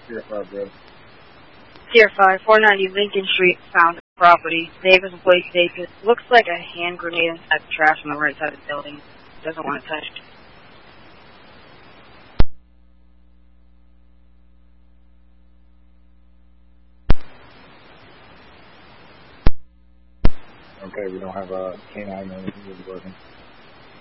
Tier 5, bro. Tier 5, 490 Lincoln Street, found property. Davis Blake Davis. Looks like a hand grenade at the trash on the right side of the building. Doesn't want it touched. Okay, we don't have a K9 or anything working.